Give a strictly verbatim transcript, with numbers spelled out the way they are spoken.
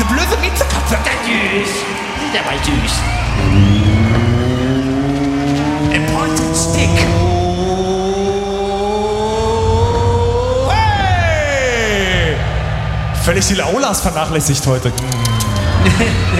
blöde Miezekatze. Der süß. Der war süß. A pointed stick. Hey! Völlig die Laulas vernachlässigt heute.